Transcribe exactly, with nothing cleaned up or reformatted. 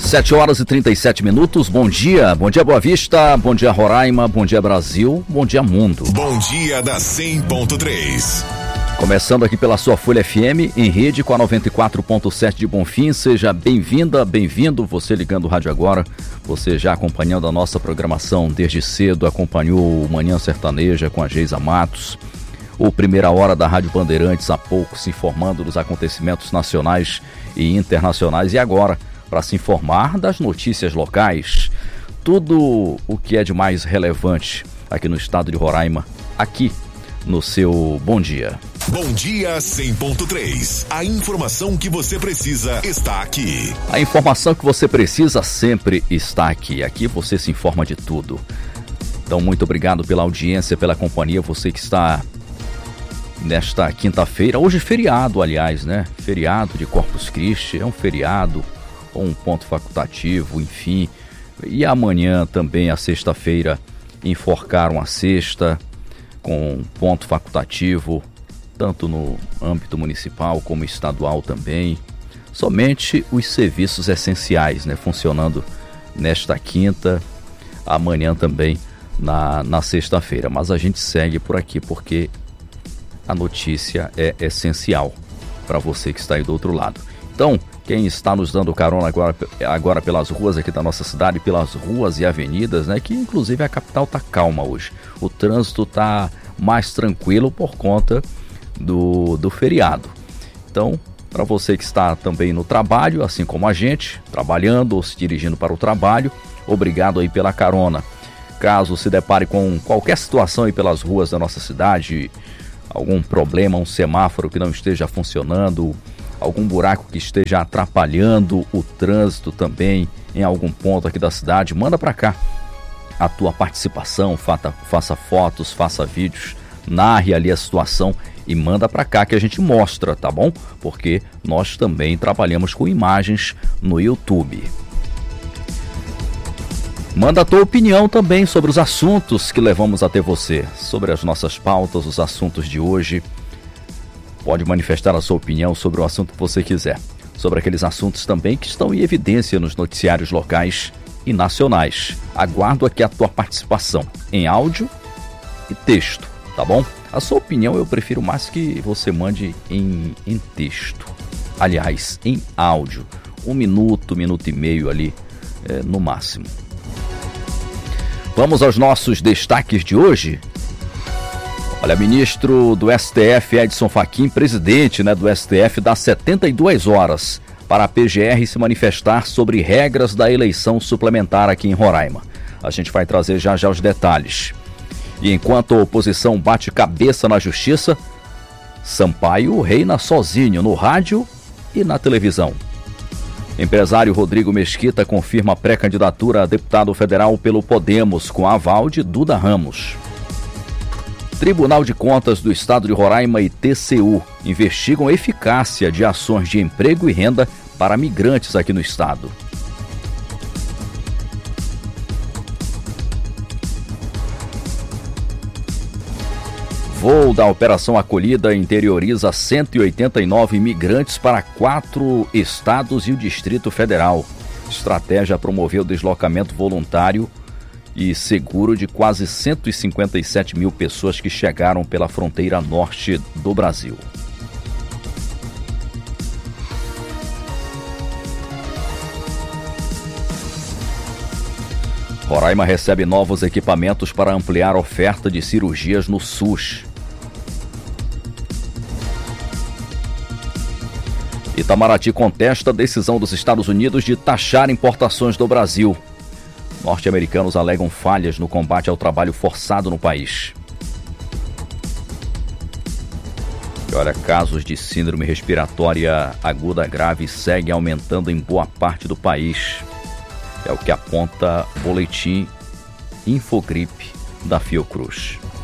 sete horas e trinta e sete minutos, bom dia, bom dia Boa Vista, bom dia Roraima, bom dia Brasil, bom dia mundo. Bom dia da cem ponto três. Começando aqui pela sua Folha F M, em rede com a noventa e quatro ponto sete de Bonfim, seja bem-vinda, bem-vindo, você ligando o rádio agora, você já acompanhando a nossa programação desde cedo, acompanhou o Manhã Sertaneja com a Geisa Matos, o Primeira Hora da Rádio Bandeirantes há pouco se informando dos acontecimentos nacionais e internacionais e agora para se informar das notícias locais, tudo o que é de mais relevante aqui no estado de Roraima, aqui no seu Bom Dia. Bom dia cem ponto três. A informação que você precisa está aqui. A informação que você precisa sempre está aqui. Aqui você se informa de tudo. Então, muito obrigado pela audiência, pela companhia. Você que está nesta quinta-feira, hoje feriado, aliás, né? Feriado de Corpus Christi, é um feriado, ou um ponto facultativo, enfim. E amanhã também, a sexta-feira, enforcaram a sexta com ponto facultativo, tanto no âmbito municipal como estadual também. Somente os serviços essenciais, né, funcionando nesta quinta, amanhã também na, na sexta-feira. Mas a gente segue por aqui porque a notícia é essencial para você que está aí do outro lado. Então, quem está nos dando carona agora, agora pelas ruas aqui da nossa cidade, pelas ruas e avenidas, né, que inclusive a capital está calma hoje. O trânsito está mais tranquilo por conta do, do feriado. Então, para você que está também no trabalho, assim como a gente, trabalhando ou se dirigindo para o trabalho, obrigado aí pela carona. Caso se depare com qualquer situação aí pelas ruas da nossa cidade, algum problema, um semáforo que não esteja funcionando, algum buraco que esteja atrapalhando o trânsito também em algum ponto aqui da cidade, manda para cá a tua participação, faça, faça fotos, faça vídeos, narre ali a situação e manda para cá que a gente mostra, tá bom? Porque nós também trabalhamos com imagens no YouTube. Manda a tua opinião também sobre os assuntos que levamos até você, sobre as nossas pautas, os assuntos de hoje. Pode manifestar a sua opinião sobre o assunto que você quiser, sobre aqueles assuntos também que estão em evidência nos noticiários locais e nacionais. Aguardo aqui a tua participação em áudio e texto, tá bom? A sua opinião eu prefiro mais que você mande em, em texto. Aliás, em áudio. Um minuto, minuto e meio ali, é, no máximo. Vamos aos nossos destaques de hoje. Olha, ministro do S T F, Edson Fachin, presidente, né, do S T F, dá setenta e duas horas para a P G R se manifestar sobre regras da eleição suplementar aqui em Roraima. A gente vai trazer já já os detalhes. E enquanto a oposição bate cabeça na justiça, Sampaio reina sozinho no rádio e na televisão. Empresário Rodrigo Mesquita confirma pré-candidatura a deputado federal pelo Podemos com aval de Duda Ramos. Tribunal de Contas do Estado de Roraima e T C U investigam a eficácia de ações de emprego e renda para migrantes aqui no estado. Voo da Operação Acolhida interioriza cento e oitenta e nove imigrantes para quatro estados e o Distrito Federal. Estratégia promoveu deslocamento voluntário e seguro de quase cento e cinquenta e sete mil pessoas que chegaram pela fronteira norte do Brasil. Roraima recebe novos equipamentos para ampliar a oferta de cirurgias no SUS. Itamaraty contesta a decisão dos Estados Unidos de taxar importações do Brasil. Norte-americanos alegam falhas no combate ao trabalho forçado no país. E olha, casos de síndrome respiratória aguda grave seguem aumentando em boa parte do país. É o que aponta o boletim Infogripe da Fiocruz.